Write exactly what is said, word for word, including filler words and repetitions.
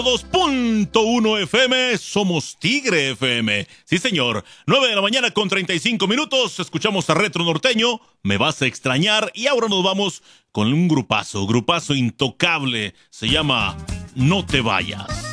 dos punto uno F M, somos Tigre F M. Sí, señor. nueve de la mañana con treinta y cinco minutos. Escuchamos a Retro Norteño. Me vas a extrañar. Y ahora nos vamos con un grupazo, grupazo intocable. Se llama No te vayas.